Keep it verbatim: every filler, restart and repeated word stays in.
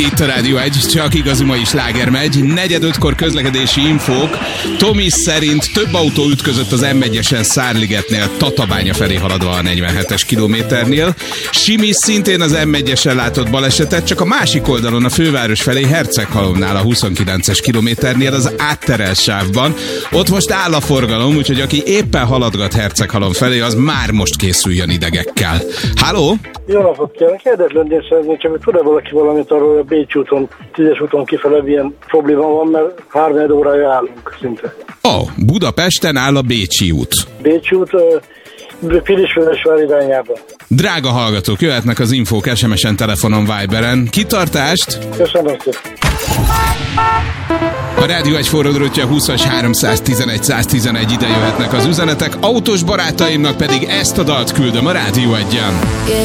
itt a Rádió egy, csak igazi mai sláger megy. Negyed ötkor közlekedési infók. Tomi szerint több autó ütközött az em egyesen Szárligetnél, Tatabánya felé haladva a negyvenhetes kilométernél. Simi szintén az em egyesen látott balesetet, csak a másik oldalon a főváros felé Herceghalomnál a huszonkilences kilométernél az átterelt sávban. Ott most áll a forgalom, úgyhogy aki éppen haladgat Herceghalom felé, az már most készüljön idegekkel. Halló? Jó napot kívánok! Érdeklenül szeretnék, csak hogy tud-e valaki valamit arról, hogy a Bécsi úton, tízes úton kifele milyen probléma van, mert három órája állunk szinte. Ó, oh, Budapesten áll a Bécsi út. Bécsi út uh, Pilisvörösvár irányában. Drága hallgatók, jöhetnek az infók es em es-en, telefonon, Viberen. Kitartást! Köszönöm szépen! A Rádió egy forradrótja húszas háromszáztizenegy száztizenegy, ide jöhetnek az üzenetek, autós barátaimnak pedig ezt a dalt küldöm a Rádió egyen.